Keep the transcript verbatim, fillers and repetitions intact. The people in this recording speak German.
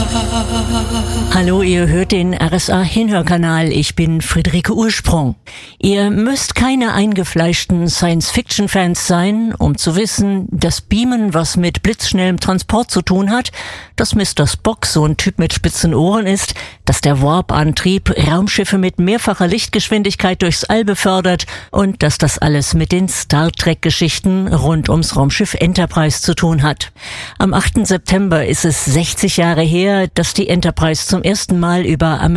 Hallo, ihr hört den R S A-Hinhörkanal. Ich bin Friederike Ursprung. Ihr müsst keine eingefleischten Science-Fiction-Fans sein, um zu wissen, dass Beamen was mit blitzschnellem Transport zu tun hat, dass Mister Spock so ein Typ mit spitzen Ohren ist, dass der Warp-Antrieb Raumschiffe mit mehrfacher Lichtgeschwindigkeit durchs All befördert und dass das alles mit den Star Trek-Geschichten rund ums Raumschiff Enterprise zu tun hat. Am achten September ist es sechzig Jahre her, dass die Enterprise zum ersten Mal über